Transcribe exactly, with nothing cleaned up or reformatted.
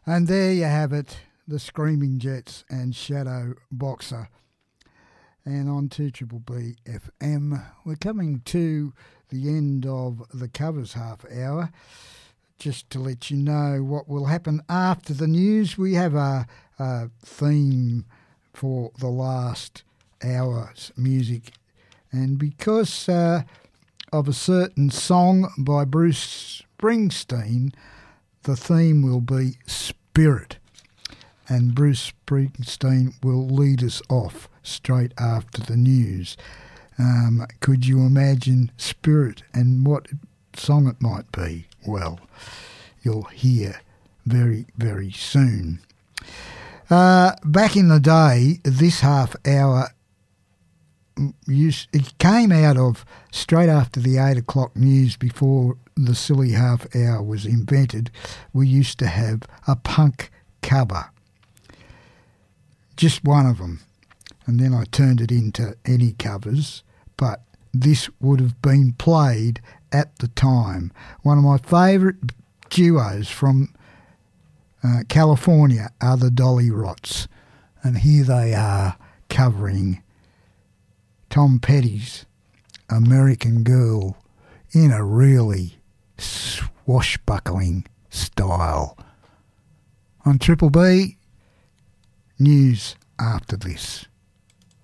And there you have it, the Screaming Jets and Shadow Boxer. And on two Triple B F M, we're coming to the end of the covers half hour. Just to let you know what will happen after the news, we have a, a theme for the last hour's music. And because uh, of a certain song by Bruce Springsteen, the theme will be Spirit. And Bruce Springsteen will lead us off straight after the news. Um, could you imagine Spirit and what song it might be? Well, you'll hear very, very soon. Uh, back in the day, this half hour, used, it came out of straight after the eight o'clock news before the silly half hour was invented. We used to have a punk cover. Just one of them. And then I turned it into any covers, but this would have been played at the time. One of my favourite duos from uh, California are the Dolly Rots. And here they are covering Tom Petty's American Girl in a really swashbuckling style. On Triple B, news after this.